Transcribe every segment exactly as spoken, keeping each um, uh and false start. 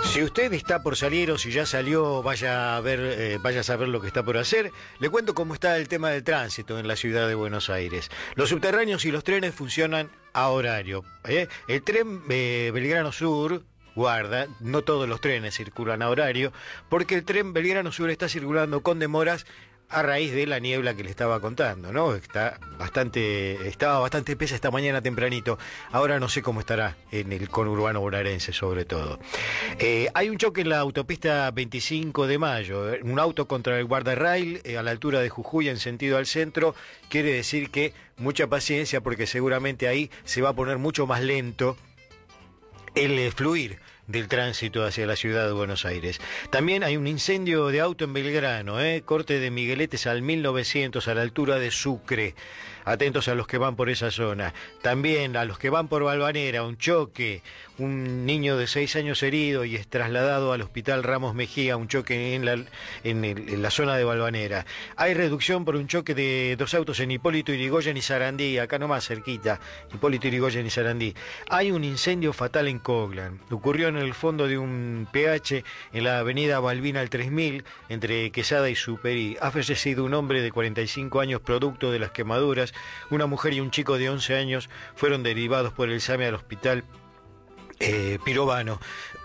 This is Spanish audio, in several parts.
Si usted está por salir o si ya salió, vaya a ver, eh, vaya a saber lo que está por hacer. Le cuento cómo está el tema del tránsito en la ciudad de Buenos Aires. Los subterráneos y los trenes funcionan a horario. ¿eh? El tren eh, Belgrano Sur, guarda, no todos los trenes circulan a horario, porque el tren Belgrano Sur está circulando con demoras a raíz de la niebla que le estaba contando, ¿no? Está bastante, estaba bastante espesa esta mañana tempranito. Ahora no sé cómo estará en el conurbano bonaerense, sobre todo. Eh, hay un choque en la autopista veinticinco de mayo, eh, un auto contra el guardarrail eh, a la altura de Jujuy en sentido al centro. Quiere decir que mucha paciencia, porque seguramente ahí se va a poner mucho más lento el eh, fluir del tránsito hacia la ciudad de Buenos Aires. También hay un incendio de auto en Belgrano, ¿eh? Corte de Migueletes al mil novecientos a la altura de Sucre. Atentos a los que van por esa zona. También a los que van por Balvanera, un choque, un niño de seis años herido y es trasladado al hospital Ramos Mejía, un choque en la, en, el, en la zona de Balvanera. Hay reducción por un choque de dos autos en Hipólito Yrigoyen y Sarandí, acá nomás cerquita, Hipólito Yrigoyen y Sarandí. Hay un incendio fatal en Coglan. Ocurrió en el fondo de un P H en la avenida Balbina al tres mil, entre Quesada y Superí. Ha fallecido un hombre de cuarenta y cinco años producto de las quemaduras. Una mujer y un chico de once años fueron derivados por el SAME al hospital eh, Pirovano.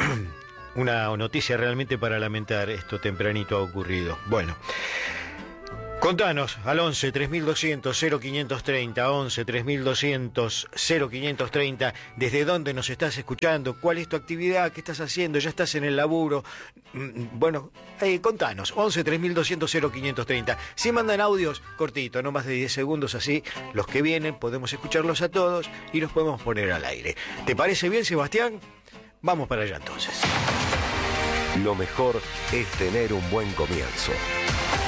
Una noticia realmente para lamentar, esto tempranito ha ocurrido. Bueno, contanos al once tres mil doscientos cero quinientos treinta, once tres mil doscientos cero quinientos treinta, desde dónde nos estás escuchando, cuál es tu actividad, qué estás haciendo, ya estás en el laburo. Bueno, eh, contanos, once tres mil doscientos cero quinientos treinta. Si mandan audios, cortito, no más de diez segundos, así los que vienen podemos escucharlos a todos y los podemos poner al aire. ¿Te parece bien, Sebastián? Vamos para allá entonces. Lo mejor es tener un buen comienzo.